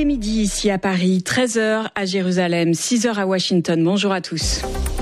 est midi ici à Paris, 13h à Jérusalem, 6h à Washington. Bonjour à tous.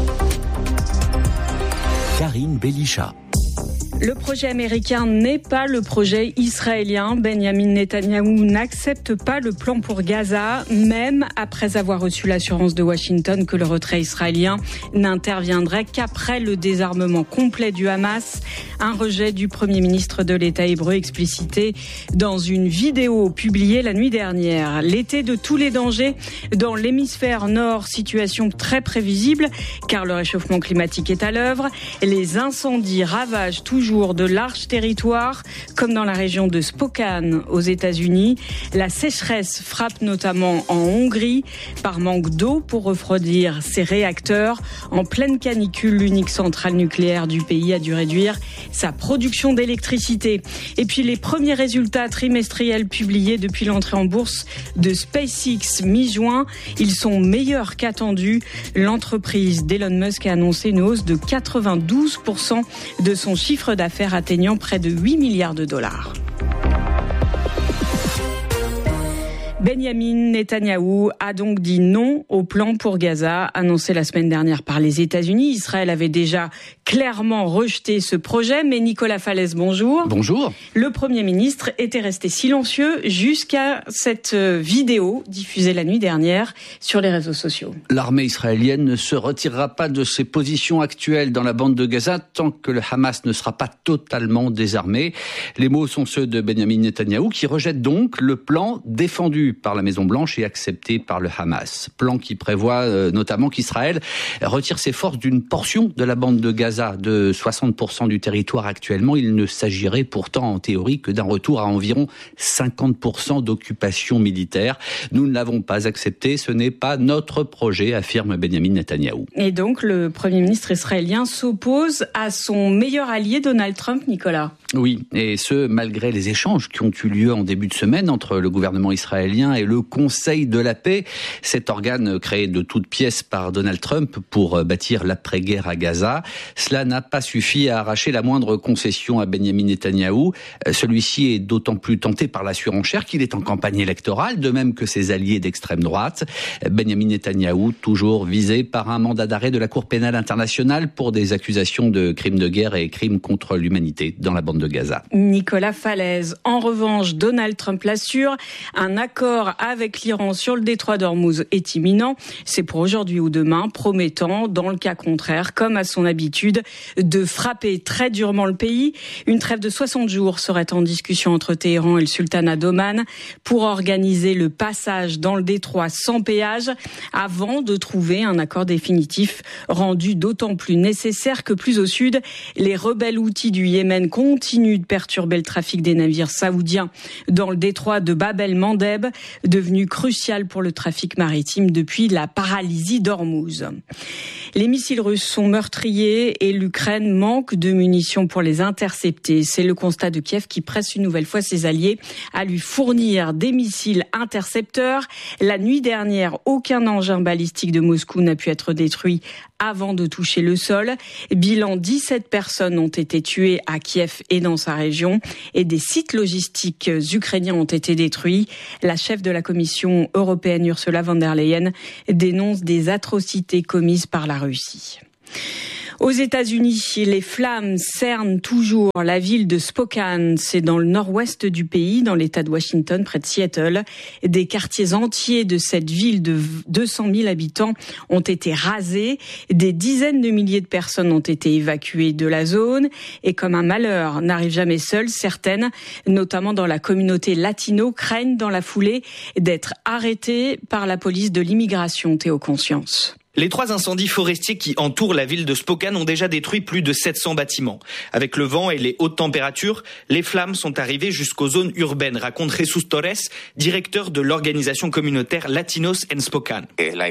Karine Belisha. Le projet américain n'est pas le projet israélien. Benjamin Netanyahou n'accepte pas le plan pour Gaza, même après avoir reçu l'assurance de Washington que le retrait israélien n'interviendrait qu'après le désarmement complet du Hamas. Un rejet du Premier ministre de l'État hébreu explicité dans une vidéo publiée la nuit dernière. L'été de tous les dangers dans l'hémisphère nord, situation très prévisible car le réchauffement climatique est à l'œuvre. Les incendies ravagent toujours de larges territoires, comme dans la région de Spokane aux États-Unis. La sécheresse frappe notamment en Hongrie par manque d'eau pour refroidir ses réacteurs. En pleine canicule, l'unique centrale nucléaire du pays a dû réduire sa production d'électricité. Et puis les premiers résultats trimestriels publiés depuis l'entrée en bourse de SpaceX mi-juin, ils sont meilleurs qu'attendus. L'entreprise d'Elon Musk a annoncé une hausse de 92% de son chiffre d'affaires atteignant près de 8 milliards de dollars. Benjamin Netanyahou a donc dit non au plan pour Gaza, annoncé la semaine dernière par les États-Unis. Israël avait déjà clairement rejeté ce projet, mais Nicolas Falaise, bonjour. Bonjour. Le Premier ministre était resté silencieux jusqu'à cette vidéo diffusée la nuit dernière sur les réseaux sociaux. L'armée israélienne ne se retirera pas de ses positions actuelles dans la bande de Gaza tant que le Hamas ne sera pas totalement désarmé. Les mots sont ceux de Benjamin Netanyahou qui rejette donc le plan défendu par la Maison-Blanche et accepté par le Hamas. Plan qui prévoit notamment qu'Israël retire ses forces d'une portion de la bande de Gaza, de 60% du territoire actuellement. Il ne s'agirait pourtant en théorie que d'un retour à environ 50% d'occupation militaire. Nous ne l'avons pas accepté, ce n'est pas notre projet, affirme Benjamin Netanyahou. Et donc le Premier ministre israélien s'oppose à son meilleur allié Donald Trump, Nicolas. Oui, et ce, malgré les échanges qui ont eu lieu en début de semaine entre le gouvernement israélien et le Conseil de la paix, cet organe créé de toutes pièces par Donald Trump pour bâtir l'après-guerre à Gaza. Cela n'a pas suffi à arracher la moindre concession à Benjamin Netanyahou. Celui-ci est d'autant plus tenté par la surenchère qu'il est en campagne électorale, de même que ses alliés d'extrême droite. Benjamin Netanyahou, toujours visé par un mandat d'arrêt de la Cour pénale internationale pour des accusations de crimes de guerre et crimes contre l'humanité dans la bande de Gaza. Nicolas Falaise. En revanche, Donald Trump l'assure, un accord avec l'Iran sur le détroit d'Ormuz est imminent. C'est pour aujourd'hui ou demain, promettant, dans le cas contraire, comme à son habitude, de frapper très durement le pays. Une trêve de 60 jours serait en discussion entre Téhéran et le sultanat d'Oman pour organiser le passage dans le détroit sans péage avant de trouver un accord définitif rendu d'autant plus nécessaire que plus au sud, les rebelles houthis du Yémen continuent de perturber le trafic des navires saoudiens dans le détroit de Bab el-Mandeb, devenu crucial pour le trafic maritime depuis la paralysie d'Ormuz. Les missiles russes sont meurtriers et l'Ukraine manque de munitions pour les intercepter. C'est le constat de Kiev qui presse une nouvelle fois ses alliés à lui fournir des missiles intercepteurs. La nuit dernière, aucun engin balistique de Moscou n'a pu être détruit avant de toucher le sol. Bilan, 17 personnes ont été tuées à Kiev et dans sa région et des sites logistiques ukrainiens ont été détruits. La chef de la Commission européenne Ursula von der Leyen dénonce des atrocités commises par la Russie. Aux États-Unis, les flammes cernent toujours la ville de Spokane. C'est dans le nord-ouest du pays, dans l'État de Washington, près de Seattle. Des quartiers entiers de cette ville de 200 000 habitants ont été rasés. Des dizaines de milliers de personnes ont été évacuées de la zone. Et comme un malheur n'arrive jamais seul, certaines, notamment dans la communauté latino, craignent dans la foulée d'être arrêtées par la police de l'immigration. Théo Conscience. Les 3 incendies forestiers qui entourent la ville de Spokane ont déjà détruit plus de 700 bâtiments. Avec le vent et les hautes températures, les flammes sont arrivées jusqu'aux zones urbaines, raconte Jesus Torres, directeur de l'organisation communautaire Latinos en Spokane.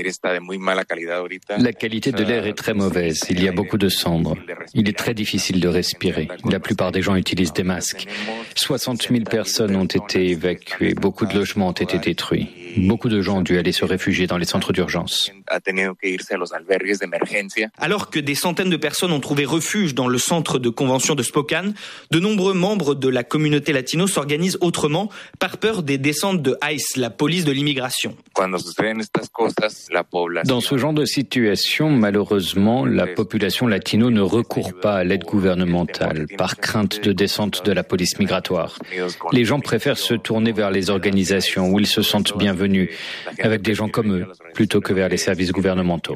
La qualité de l'air est très mauvaise. Il y a beaucoup de cendres. Il est très difficile de respirer. La plupart des gens utilisent des masques. 60 000 personnes ont été évacuées. Beaucoup de logements ont été détruits. Beaucoup de gens ont dû aller se réfugier dans les centres d'urgence. Alors que des centaines de personnes ont trouvé refuge dans le centre de convention de Spokane, de nombreux membres de la communauté latino s'organisent autrement par peur des descentes de ICE, la police de l'immigration. Dans ce genre de situation, malheureusement, la population latino ne recourt pas à l'aide gouvernementale par crainte de descente de la police migratoire. Les gens préfèrent se tourner vers les organisations où ils se sentent bienvenus, avec des gens comme eux, plutôt que vers les services gouvernementaux.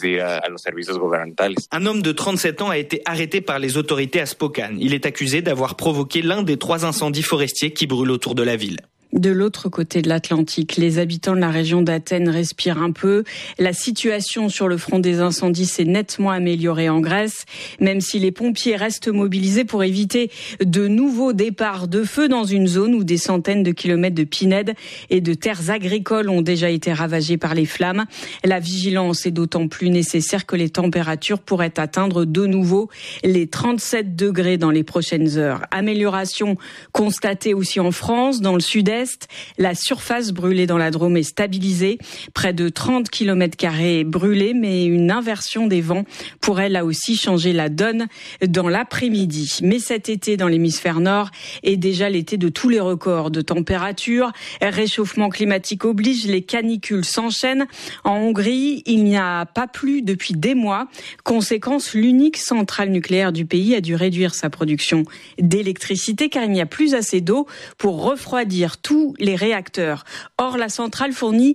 Un homme de 37 ans a été arrêté par les autorités à Spokane. Il est accusé d'avoir provoqué l'un des 3 incendies forestiers qui brûlent autour de la ville. De l'autre côté de l'Atlantique, les habitants de la région d'Athènes respirent un peu. La situation sur le front des incendies s'est nettement améliorée en Grèce, même si les pompiers restent mobilisés pour éviter de nouveaux départs de feu dans une zone où des centaines de kilomètres de pinèdes et de terres agricoles ont déjà été ravagées par les flammes. La vigilance est d'autant plus nécessaire que les températures pourraient atteindre de nouveau les 37 degrés dans les prochaines heures. Amélioration constatée aussi en France, dans le sud-est. La surface brûlée dans la Drôme est stabilisée. Près de 30 km² brûlés, mais une inversion des vents pourrait là aussi changer la donne dans l'après-midi. Mais cet été dans l'hémisphère nord est déjà l'été de tous les records de température. Réchauffement climatique oblige, les canicules s'enchaînent. En Hongrie, il n'y a pas plu depuis des mois. Conséquence, l'unique centrale nucléaire du pays a dû réduire sa production d'électricité car il n'y a plus assez d'eau pour refroidir tous les réacteurs. Or, la centrale fournit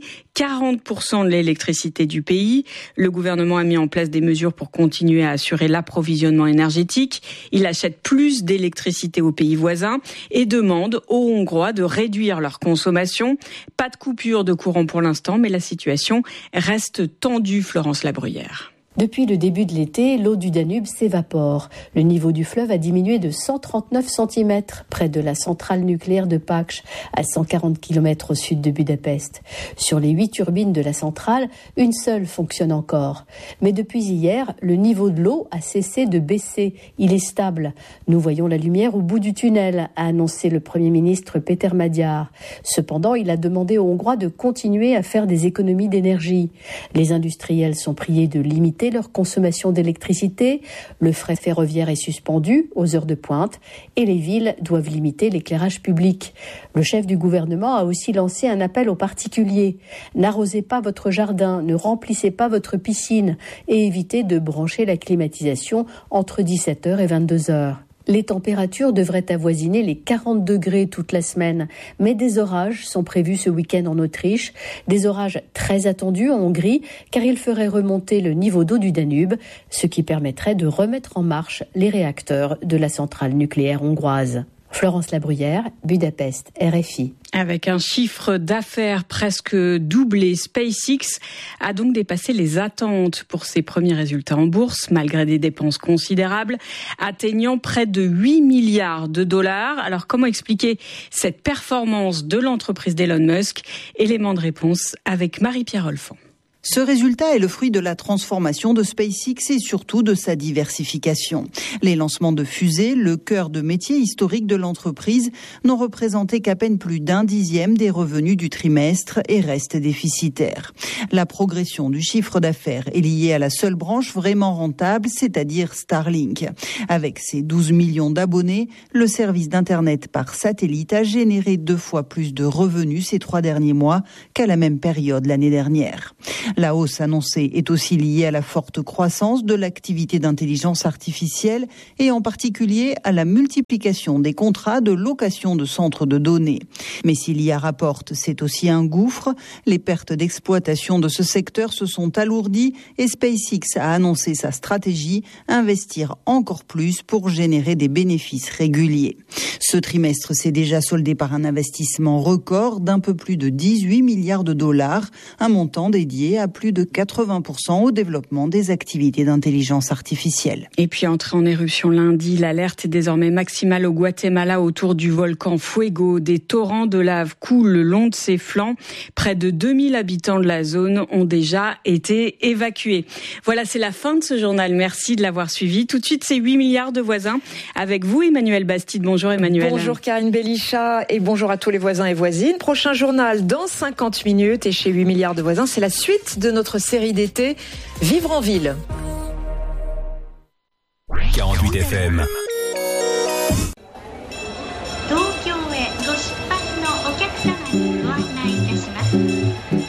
40% de l'électricité du pays. Le gouvernement a mis en place des mesures pour continuer à assurer l'approvisionnement énergétique. Il achète plus d'électricité aux pays voisins et demande aux Hongrois de réduire leur consommation. Pas de coupure de courant pour l'instant, mais la situation reste tendue, Florence Labruyère. Depuis le début de l'été, l'eau du Danube s'évapore. Le niveau du fleuve a diminué de 139 cm près de la centrale nucléaire de Paks, à 140 km au sud de Budapest. Sur les 8 turbines de la centrale, une seule fonctionne encore. Mais depuis hier, le niveau de l'eau a cessé de baisser. Il est stable. Nous voyons la lumière au bout du tunnel, a annoncé le Premier ministre Péter Magyar. Cependant, il a demandé aux Hongrois de continuer à faire des économies d'énergie. Les industriels sont priés de limiter leur consommation d'électricité, le fret ferroviaire est suspendu aux heures de pointe et les villes doivent limiter l'éclairage public. Le chef du gouvernement a aussi lancé un appel aux particuliers. N'arrosez pas votre jardin, ne remplissez pas votre piscine et évitez de brancher la climatisation entre 17h et 22h. Les températures devraient avoisiner les 40 degrés toute la semaine, mais des orages sont prévus ce week-end en Autriche, des orages très attendus en Hongrie, car ils feraient remonter le niveau d'eau du Danube, ce qui permettrait de remettre en marche les réacteurs de la centrale nucléaire hongroise. Florence Labruyère, Budapest, RFI. Avec un chiffre d'affaires presque doublé, SpaceX a donc dépassé les attentes pour ses premiers résultats en bourse, malgré des dépenses considérables, atteignant près de 8 milliards de dollars. Alors comment expliquer cette performance de l'entreprise d'Elon Musk? Élément de réponse avec Marie-Pierre Olfan. Ce résultat est le fruit de la transformation de SpaceX et surtout de sa diversification. Les lancements de fusées, le cœur de métier historique de l'entreprise, n'ont représenté qu'à peine plus d'un dixième des revenus du trimestre et restent déficitaires. La progression du chiffre d'affaires est liée à la seule branche vraiment rentable, c'est-à-dire Starlink. Avec ses 12 millions d'abonnés, le service d'Internet par satellite a généré 2 fois plus de revenus ces 3 derniers mois qu'à la même période l'année dernière. La hausse annoncée est aussi liée à la forte croissance de l'activité d'intelligence artificielle et en particulier à la multiplication des contrats de location de centres de données. Mais s'il y a rapporte, c'est aussi un gouffre. Les pertes d'exploitation de ce secteur se sont alourdies et SpaceX a annoncé sa stratégie, investir encore plus pour générer des bénéfices réguliers. Ce trimestre s'est déjà soldé par un investissement record d'un peu plus de 18 milliards de dollars, un montant dédié à à plus de 80% au développement des activités d'intelligence artificielle. Et puis entrée en éruption lundi, l'alerte est désormais maximale au Guatemala autour du volcan Fuego. Des torrents de lave coulent le long de ses flancs. Près de 2000 habitants de la zone ont déjà été évacués. Voilà, c'est la fin de ce journal. Merci de l'avoir suivi. Tout de suite, c'est 8 milliards de voisins. Avec vous, Emmanuel Bastide. Bonjour Emmanuel. Bonjour Karine Belichat et bonjour à tous les voisins et voisines. Prochain journal dans 50 minutes et chez 8 milliards de voisins, c'est la suite de notre série d'été Vivre en ville. 48 FM. 東京へご出発のお客様にご案内いたします。